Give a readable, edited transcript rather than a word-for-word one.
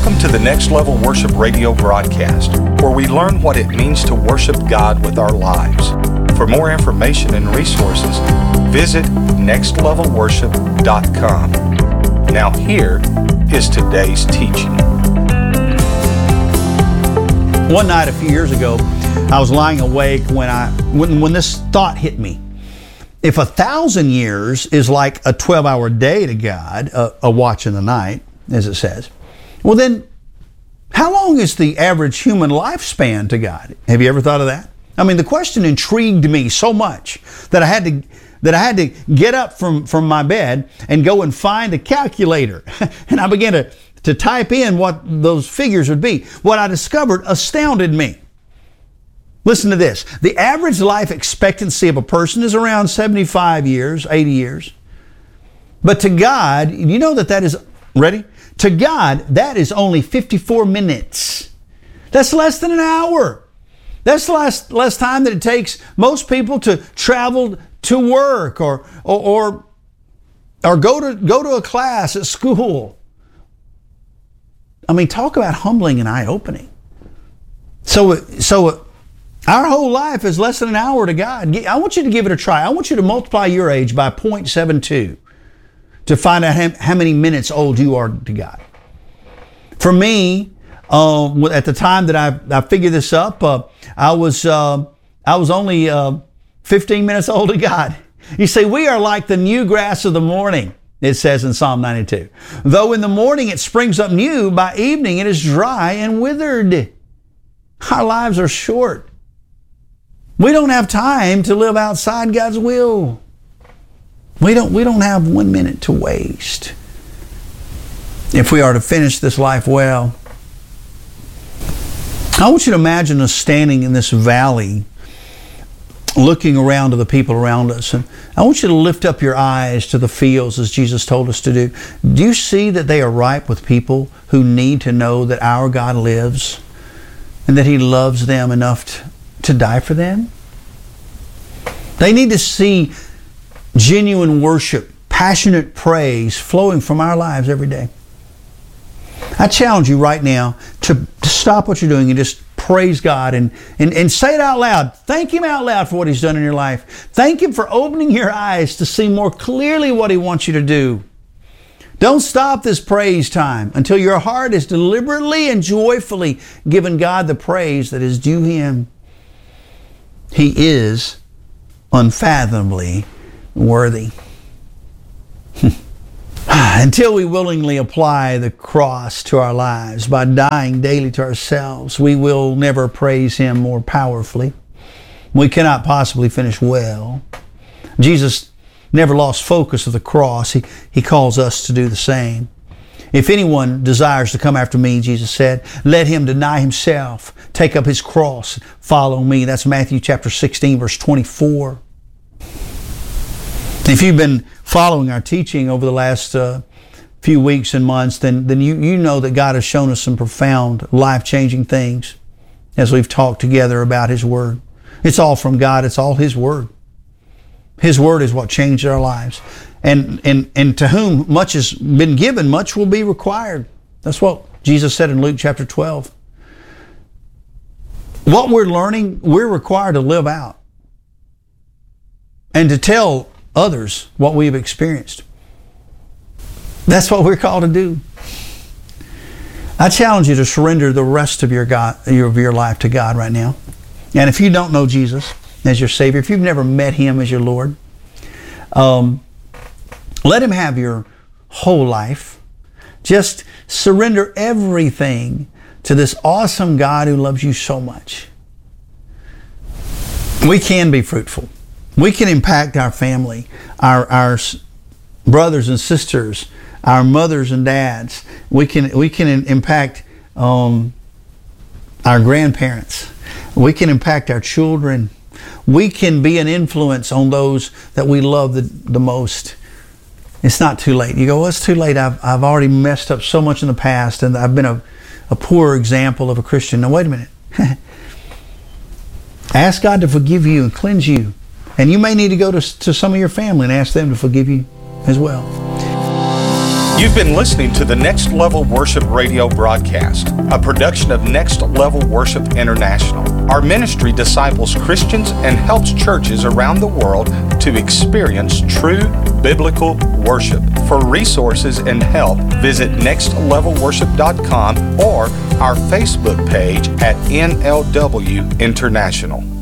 Welcome to the Next Level Worship Radio broadcast, where we learn what it means to worship God with our lives. For more information and resources, visit nextlevelworship.com. Now here is today's teaching. One night a few years ago, I was lying awake when this thought hit me. If 1,000 years is like a 12-hour day to God, a watch in the night, as it says, well then, how long is the average human lifespan to God? Have you ever thought of that? I mean, the question intrigued me so much that I had to get up from my bed and go and find a calculator. And I began to type in what those figures would be. What I discovered astounded me. Listen to this. The average life expectancy of a person is around 75 years, 80 years. But to God, you know that is, ready? To God, that is only 54 minutes. That's less than an hour. That's less time that it takes most people to travel to work or go to a class at school. I mean, talk about humbling and eye-opening. So our whole life is less than an hour to God. I want you to give it a try. I want you to multiply your age by 0.72 to find out how many minutes old you are to God. For me, at the time that I figured this up, I was only 15 minutes old to God. You see, we are like the new grass of the morning, it says in Psalm 92. Though in the morning it springs up new, by evening it is dry and withered. Our lives are short. We don't have time to live outside God's will. We don't have 1 minute to waste if we are to finish this life well. I want you to imagine us standing in this valley, looking around to the people around us. And I want you to lift up your eyes to the fields as Jesus told us to do. Do you see that they are ripe with people who need to know that our God lives and that He loves them enough to die for them? They need to see genuine worship, passionate praise flowing from our lives every day. I challenge you right now to stop what you're doing and just praise God and say it out loud. Thank Him out loud for what He's done in your life. Thank Him for opening your eyes to see more clearly what He wants you to do. Don't stop this praise time until your heart is deliberately and joyfully giving God the praise that is due Him. He is unfathomably worthy. Until we willingly apply the cross to our lives by dying daily to ourselves, we will never praise Him more powerfully. We cannot possibly finish well. Jesus never lost focus of the cross. He calls us to do the same. If anyone desires to come after me, Jesus said, let him deny himself, take up his cross, follow me. That's Matthew chapter 16, verse 24. If you've been following our teaching over the last few weeks and months, then you know that God has shown us some profound, life-changing things as we've talked together about His Word. It's all from God. It's all His Word. His Word is what changed our lives. And to whom much has been given, much will be required. That's what Jesus said in Luke chapter 12. What we're learning, we're required to live out and to tell others what we've experienced. That's what we're called to do. I challenge you to surrender the rest of your life to God right now. And if you don't know Jesus as your Savior, if you've never met Him as your Lord, let Him have your whole life. Just surrender everything to this awesome God who loves you so much. We can be fruitful. We can impact our family, our brothers and sisters, our mothers and dads. We can impact our grandparents. We can impact our children. We can be an influence on those that we love the most. It's not too late. You go, well, it's too late. I've already messed up so much in the past, and I've been a poor example of a Christian. Now, wait a minute. Ask God to forgive you and cleanse you. And you may need to go to some of your family and ask them to forgive you as well. You've been listening to the Next Level Worship radio broadcast, a production of Next Level Worship International. Our ministry disciples Christians and helps churches around the world to experience true biblical worship. For resources and help, visit nextlevelworship.com or our Facebook page at NLW International.